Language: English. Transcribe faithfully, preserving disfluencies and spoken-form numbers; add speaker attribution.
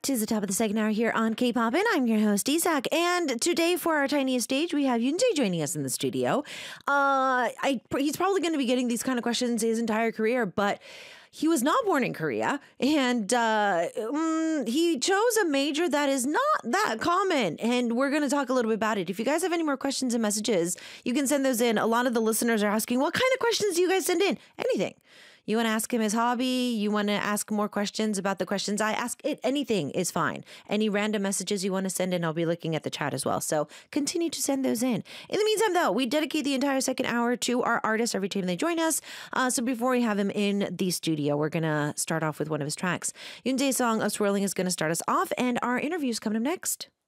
Speaker 1: to the top of the second hour here on K-Pop, and I'm your host, Isak. And today, for our tiniest stage, we have Yoonjae joining us in the studio. Uh, I he's probably going to be getting these kind of questions his entire career, but he was not born in Korea, and uh, um, he chose a major that is not that common, and we're going to talk a little bit about it. If you guys have any more questions and messages, you can send those in. A lot of the listeners are asking, what kind of questions do you guys send in? Anything. You want to ask him his hobby? You want to ask more questions about the questions I ask? It anything is fine. Any random messages you want to send in, I'll be looking at the chat as well. So continue to send those in. In the meantime, though, we dedicate the entire second hour to our artists every time they join us. Uh, so before we have him in the studio, we're going to start off with one of his tracks. Yoonjae's song, "A Swirling," is going to start us off, and our interview is coming up next.